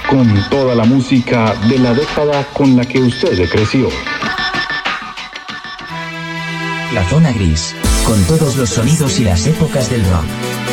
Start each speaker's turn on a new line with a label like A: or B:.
A: con toda la música de la década con la que usted creció.
B: La Zona Gris, con todos los sonidos y las épocas del rock.